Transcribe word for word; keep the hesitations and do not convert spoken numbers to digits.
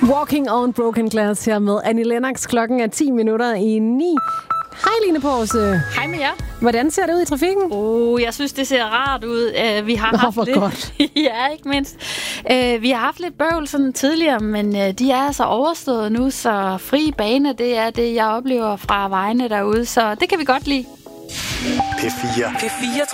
Walking on Broken Glass her med Annie Lennox. Klokken er ti minutter i ni. Hej Line Pause. Hej med jer. Hvordan ser det ud i trafikken? Oh, jeg synes, det ser rart ud. Uh, vi har Nå, haft hvor lidt... godt. ja, ikke mindst. Uh, vi har haft lidt bøvl sådan tidligere, men uh, de er altså overstået nu, så fri bane, det er det, jeg oplever fra vejene derude, så det kan vi godt lide. P fire. P fire